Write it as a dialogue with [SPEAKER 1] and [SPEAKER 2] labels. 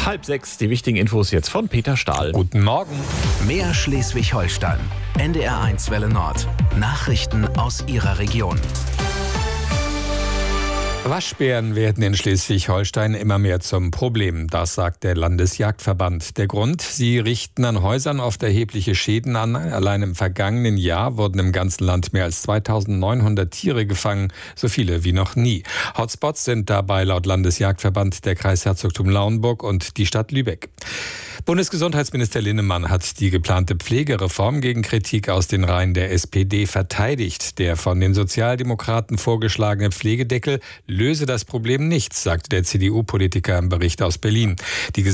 [SPEAKER 1] 5:30, die wichtigen Infos jetzt von Peter Stahl.
[SPEAKER 2] Guten Morgen.
[SPEAKER 3] Mehr Schleswig-Holstein. NDR1 Welle Nord. Nachrichten aus Ihrer Region.
[SPEAKER 2] Waschbären werden in Schleswig-Holstein immer mehr zum Problem. Das sagt der Landesjagdverband. Der Grund: Sie richten an Häusern oft erhebliche Schäden an. Allein im vergangenen Jahr wurden im ganzen Land mehr als 2.900 Tiere gefangen, so viele wie noch nie. Hotspots sind dabei laut Landesjagdverband der Kreis Herzogtum Lauenburg und die Stadt Lübeck. Bundesgesundheitsminister Linnemann hat die geplante Pflegereform gegen Kritik aus den Reihen der SPD verteidigt. Der von den Sozialdemokraten vorgeschlagene Pflegedeckel löse das Problem nicht, sagte der CDU-Politiker im Bericht aus Berlin. Die